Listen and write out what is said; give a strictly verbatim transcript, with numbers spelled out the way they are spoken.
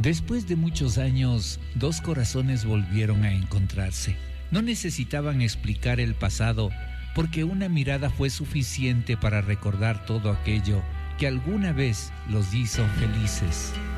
Después de muchos años, dos corazones volvieron a encontrarse. No necesitaban explicar el pasado, porque una mirada fue suficiente para recordar todo aquello que alguna vez los hizo felices.